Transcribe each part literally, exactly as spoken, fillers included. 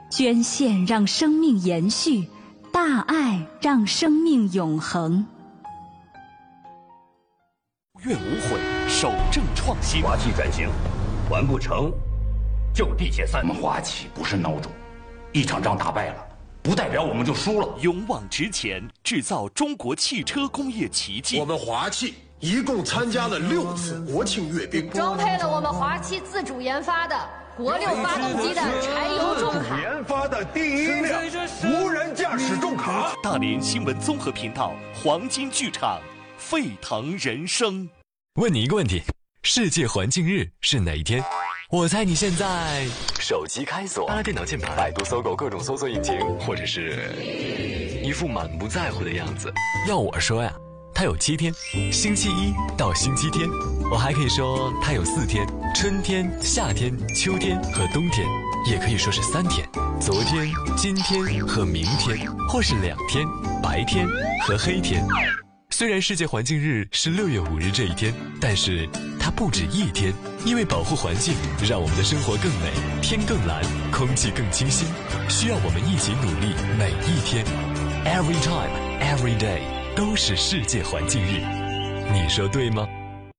捐献让生命延续，大爱让生命永恒。 无怨无悔，守正创新。 华企转型完不成，就地解散。 我们华企不是孬种，一场仗打败了，不代表我们就输了。 勇往直前，制造中国汽车工业奇迹。 我们华企一共参加了六次国庆阅兵， 装配了我们华企自主研发的国六发动机的柴油重卡， 研发的第一辆无人驾驶重卡。 大连新闻综合频道黄金剧场，沸腾人生。 问你一个问题，世界环境日是哪一天？我猜你现在手机开锁，拉电脑键盘，百度、搜狗各种搜索引擎，或者是一副满不在乎的样子。要我说呀，它有七天，星期一到星期天。我还可以说它有四天，春天、夏天、秋天和冬天，也可以说是三天，昨天、今天和明天，或是两天，白天和黑天。虽然世界环境日是六月五日这一天，但是它不止一天，因为保护环境，让我们的生活更美，天更蓝，空气更清新，需要我们一起努力，每一天 ，every time, every day 都是世界环境日，你说对吗？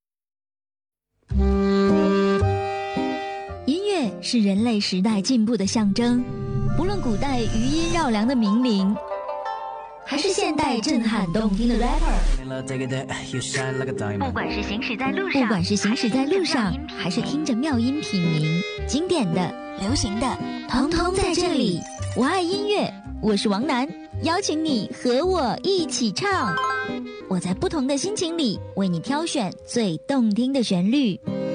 音乐是人类时代进步的象征，不论古代余音绕梁的名伶，还是现代震撼动听的 rapper， 不管是行驶在路上，不管是行驶在路上，还是听着妙音品茗，经典的、流行的，统统在这里。我爱音乐，我是王楠，邀请你和我一起唱。我在不同的心情里为你挑选最动听的旋律。